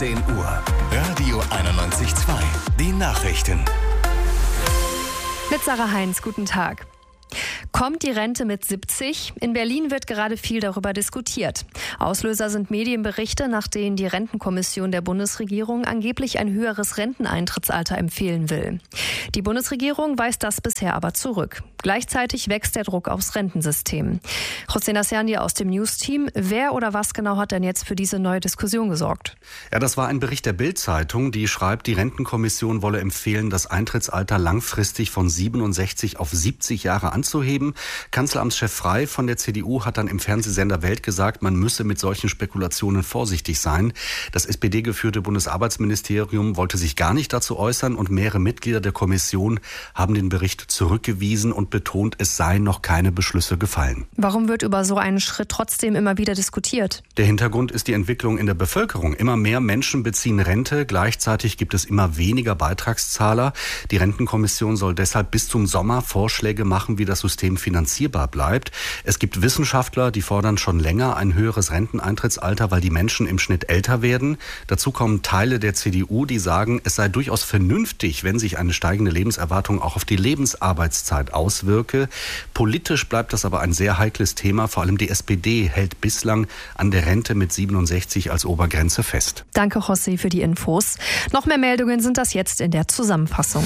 10 Uhr. Radio 91.2. Die Nachrichten. Mit Sarah Heinz, guten Tag. Kommt die Rente mit 70? In Berlin wird gerade viel darüber diskutiert. Auslöser sind Medienberichte, nach denen die Rentenkommission der Bundesregierung angeblich ein höheres Renteneintrittsalter empfehlen will. Die Bundesregierung weist das bisher aber zurück. Gleichzeitig wächst der Druck aufs Rentensystem. José Nassiani aus dem News-Team. Wer oder was genau hat denn jetzt für diese neue Diskussion gesorgt? Ja, das war ein Bericht der Bild-Zeitung, die schreibt, die Rentenkommission wolle empfehlen, das Eintrittsalter langfristig von 67 auf 70 Jahre anzuheben. Kanzleramtschef Frey von der CDU hat dann im Fernsehsender Welt gesagt, man müsse mit solchen Spekulationen vorsichtig sein. Das SPD-geführte Bundesarbeitsministerium wollte sich gar nicht dazu äußern und mehrere Mitglieder der Kommission haben den Bericht zurückgewiesen und betont, es seien noch keine Beschlüsse gefallen. Warum wird über so einen Schritt trotzdem immer wieder diskutiert? Der Hintergrund ist die Entwicklung in der Bevölkerung. Immer mehr Menschen beziehen Rente, gleichzeitig gibt es immer weniger Beitragszahler. Die Rentenkommission soll deshalb bis zum Sommer Vorschläge machen, wie das System finanzierbar bleibt. Es gibt Wissenschaftler, die fordern schon länger ein höheres Renteneintrittsalter, weil die Menschen im Schnitt älter werden. Dazu kommen Teile der CDU, die sagen, es sei durchaus vernünftig, wenn sich eine steigende Lebenserwartung auch auf die Lebensarbeitszeit auswirke. Politisch bleibt das aber ein sehr heikles Thema. Vor allem die SPD hält bislang an der Rente mit 67 als Obergrenze fest. Danke, José, für die Infos. Noch mehr Meldungen sind das jetzt in der Zusammenfassung.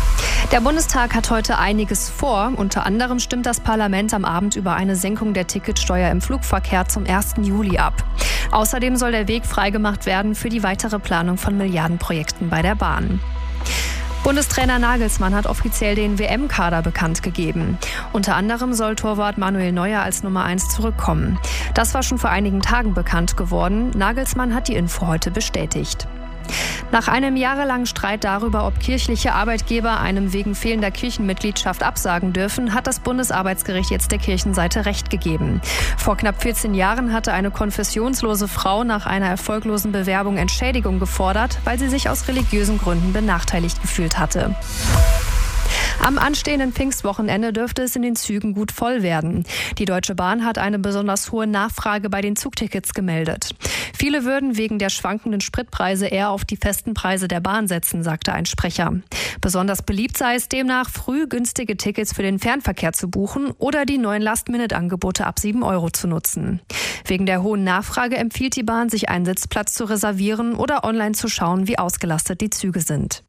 Der Bundestag hat heute einiges vor. Unter anderem stimmt das Parlament am Abend über eine Senkung der Ticketsteuer im Flugverkehr zum 1. Juli ab. Außerdem soll der Weg freigemacht werden für die weitere Planung von Milliardenprojekten bei der Bahn. Bundestrainer Nagelsmann hat offiziell den WM-Kader bekannt gegeben. Unter anderem soll Torwart Manuel Neuer als Nummer 1 zurückkommen. Das war schon vor einigen Tagen bekannt geworden. Nagelsmann hat die Info heute bestätigt. Nach einem jahrelangen Streit darüber, ob kirchliche Arbeitgeber einem wegen fehlender Kirchenmitgliedschaft absagen dürfen, hat das Bundesarbeitsgericht jetzt der Kirchenseite Recht gegeben. Vor knapp 14 Jahren hatte eine konfessionslose Frau nach einer erfolglosen Bewerbung Entschädigung gefordert, weil sie sich aus religiösen Gründen benachteiligt gefühlt hatte. Am anstehenden Pfingstwochenende dürfte es in den Zügen gut voll werden. Die Deutsche Bahn hat eine besonders hohe Nachfrage bei den Zugtickets gemeldet. Viele würden wegen der schwankenden Spritpreise eher auf die festen Preise der Bahn setzen, sagte ein Sprecher. Besonders beliebt sei es demnach, früh günstige Tickets für den Fernverkehr zu buchen oder die neuen Last-Minute-Angebote ab 7 € zu nutzen. Wegen der hohen Nachfrage empfiehlt die Bahn, sich einen Sitzplatz zu reservieren oder online zu schauen, wie ausgelastet die Züge sind.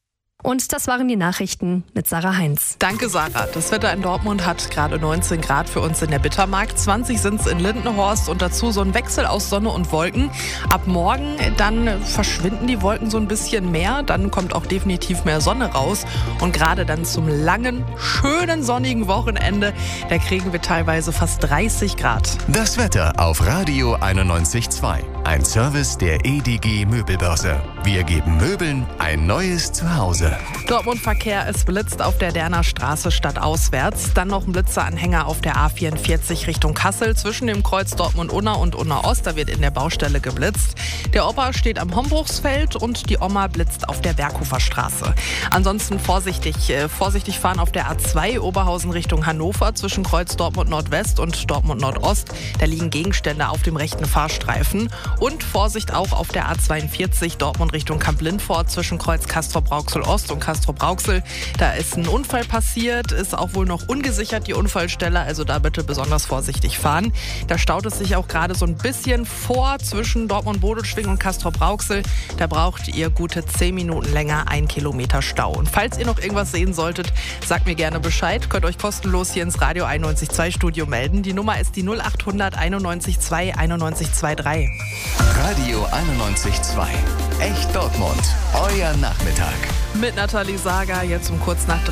Und das waren die Nachrichten mit Sarah Heinz. Danke, Sarah. Das Wetter in Dortmund hat gerade 19 Grad für uns in der Bittermark. 20 sind es in Lindenhorst und dazu so ein Wechsel aus Sonne und Wolken. Ab morgen dann verschwinden die Wolken so ein bisschen mehr. Dann kommt auch definitiv mehr Sonne raus. Und gerade dann zum langen, schönen, sonnigen Wochenende, da kriegen wir teilweise fast 30 Grad. Das Wetter auf Radio 91.2. Ein Service der EDG Möbelbörse. Wir geben Möbeln ein neues Zuhause. Dortmund-Verkehr, es blitzt auf der Derner Straße stadtauswärts. Dann noch ein Blitzeranhänger auf der A44 Richtung Kassel zwischen dem Kreuz Dortmund-Unna und Unna-Ost. Da wird in der Baustelle geblitzt. Der Opa steht am Hombruchsfeld und die Oma blitzt auf der Berghofer Straße. Ansonsten vorsichtig fahren auf der A2 Oberhausen Richtung Hannover zwischen Kreuz Dortmund-Nordwest und Dortmund-Nordost. Da liegen Gegenstände auf dem rechten Fahrstreifen. Und Vorsicht auch auf der A42 Dortmund Richtung Kamp-Lindfort zwischen Kreuz Castrop-Rauxel-Ost und Castrop-Rauxel. Da ist ein Unfall passiert, ist auch wohl noch ungesichert die Unfallstelle, also da bitte besonders vorsichtig fahren. Da staut es sich auch gerade so ein bisschen vor zwischen Dortmund-Bodelschwing und Castrop-Rauxel. Da braucht ihr gute 10 Minuten länger, 1 Kilometer Stau. Und falls ihr noch irgendwas sehen solltet, sagt mir gerne Bescheid. Könnt euch kostenlos hier ins Radio 91.2 Studio melden. Die Nummer ist die 0800 91.2 91.23. Radio 91.2. Echt Dortmund. Euer Nachmittag. Mit Nathalie Sager jetzt um kurz nach